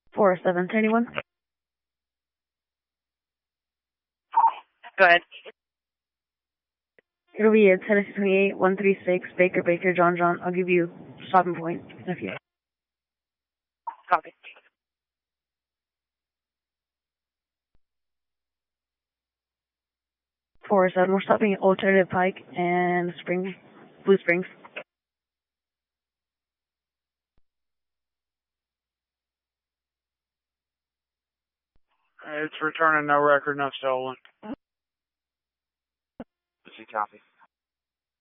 4731. Go ahead. It'll be at Tennessee 28, 136, Baker, John. I'll give you stopping point in a few. Copy. 407, we're stopping at Alternative Pike and Blue Springs. It's returning no record, no stolen. Does he copy?